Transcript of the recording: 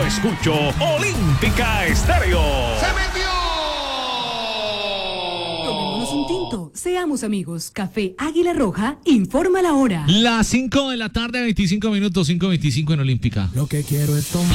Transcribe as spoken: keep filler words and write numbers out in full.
escucho Olímpica Estéreo. ¡Se metió! Tomémonos un tinto, seamos amigos. Café Águila Roja informa la hora. Las cinco de la tarde, veinticinco minutos, cinco veinticinco en Olímpica. Lo que quiero es tomar.